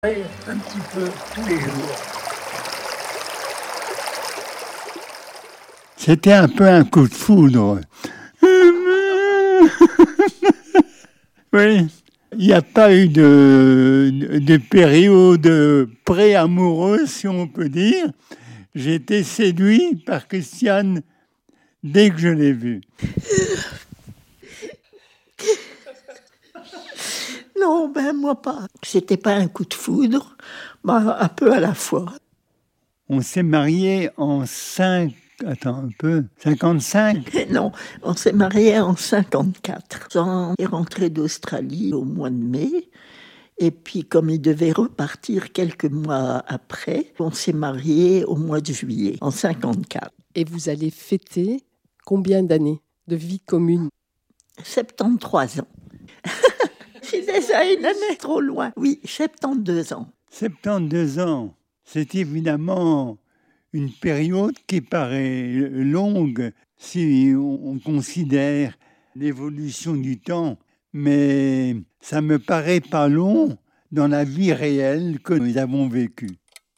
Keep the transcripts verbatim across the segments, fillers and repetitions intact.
Un petit peu tous les jours. C'était un peu un coup de foudre. Oui, il n'y a pas eu de, de période pré-amoureuse, si on peut dire. J'ai été séduit par Christiane dès que je l'ai vue. Non, ben moi pas. C'était pas un coup de foudre, ben, un peu à la fois. On s'est mariés en cinq, attends un peu, cinquante-cinq. Non, on s'est mariés en cinquante-quatre. On est rentré d'Australie au mois de mai. Et puis, comme il devait repartir quelques mois après, on s'est mariés au mois de juillet, en cinquante-quatre. Et vous allez fêter combien d'années de vie commune ? soixante-treize ans. C'est déjà une année trop loin. Oui, soixante-douze ans. soixante-douze ans, c'est évidemment une période qui paraît longue si on considère l'évolution du temps, mais ça me paraît pas long dans la vie réelle que nous avons vécue.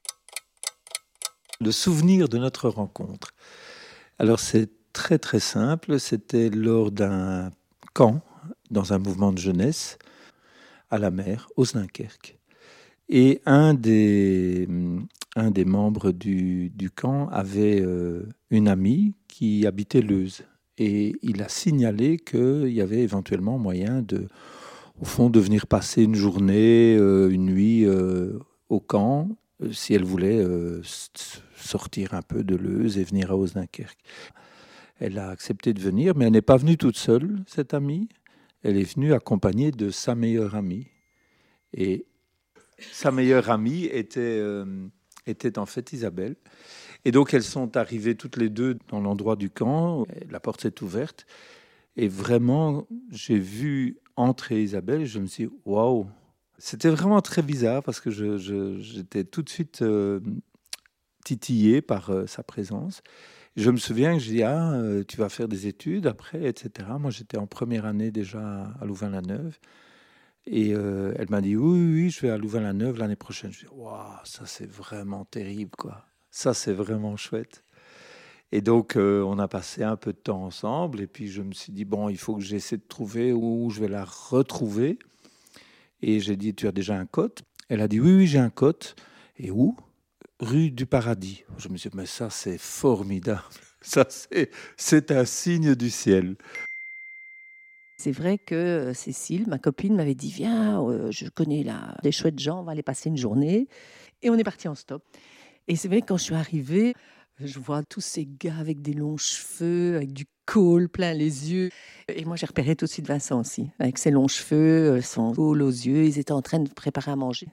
Le souvenir de notre rencontre. Alors c'est très très simple, c'était lors d'un camp, dans un mouvement de jeunesse, à la mer, Osnakerque. Et un des, un des membres du, du camp avait euh, une amie qui habitait Leuze. Et il a signalé qu'il y avait éventuellement moyen de, au fond, de venir passer une journée, euh, une nuit euh, au camp, euh, si elle voulait euh, sortir un peu de Leuze et venir à Osnakerque. Elle a accepté de venir, mais elle n'est pas venue toute seule, cette amie. Elle est venue accompagnée de sa meilleure amie. Et sa meilleure amie était, euh, était en fait Isabelle. Et donc, elles sont arrivées toutes les deux dans l'endroit du camp. La porte s'est ouverte. Et vraiment, j'ai vu entrer Isabelle et je me suis dit, waouh! C'était vraiment très bizarre parce que je, je, j'étais tout de suite euh, titillé par euh, sa présence. Je me souviens que j'ai dit, ah, euh, tu vas faire des études après, et cetera. Moi, j'étais en première année déjà à Louvain-la-Neuve. Et euh, elle m'a dit, oui, oui, oui, je vais à Louvain-la-Neuve l'année prochaine. Je dis, waouh, ça c'est vraiment terrible, quoi. Ça, c'est vraiment chouette. Et donc, euh, on a passé un peu de temps ensemble. Et puis, je me suis dit, bon, il faut que j'essaie de trouver où je vais la retrouver. Et j'ai dit, tu as déjà un cote ? Elle a dit, oui, oui, j'ai un cote. Et où ? Rue du Paradis. Je me suis dit, mais ça, c'est formidable. Ça, c'est, c'est un signe du ciel. C'est vrai que Cécile, ma copine, m'avait dit, viens, euh, je connais là des chouettes gens, on va aller passer une journée. Et on est parti en stop. Et c'est vrai que quand je suis arrivée, je vois tous ces gars avec des longs cheveux, avec du col plein les yeux. Et moi, j'ai repéré tout de suite Vincent aussi, avec ses longs cheveux, son col aux yeux. Ils étaient en train de préparer à manger.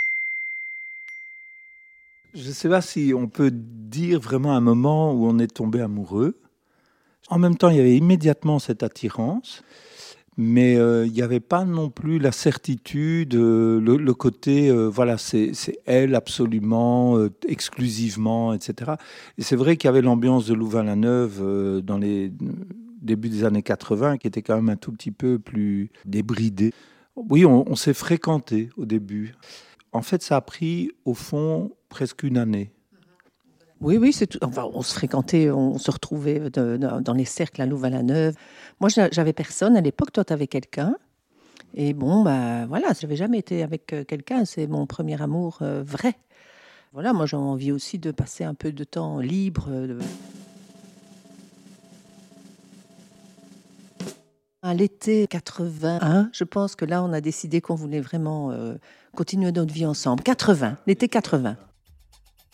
Je ne sais pas si on peut dire vraiment un moment où on est tombé amoureux. En même temps, il y avait immédiatement cette attirance, mais euh, il n'y avait pas non plus la certitude, euh, le, le côté, euh, voilà, c'est, c'est elle absolument, euh, exclusivement, et cetera. Et c'est vrai qu'il y avait l'ambiance de Louvain-la-Neuve euh, dans les débuts des années quatre-vingts, qui était quand même un tout petit peu plus débridée. Oui, on, on s'est fréquentés au début. En fait, ça a pris, au fond, presque une année. Oui, oui, c'est tout. Enfin, on se fréquentait, on se retrouvait de, de, dans les cercles à Louvain-la-Neuve. Moi, j'avais personne à l'époque. Toi, tu avais quelqu'un. Et bon, bah voilà, je n'avais jamais été avec quelqu'un. C'est mon premier amour euh, vrai. Voilà, moi, j'ai envie aussi de passer un peu de temps libre. De... À l'été quatre-vingt-un, je pense que là, on a décidé qu'on voulait vraiment euh, continuer notre vie ensemble. quatre-vingts, l'été quatre-vingts.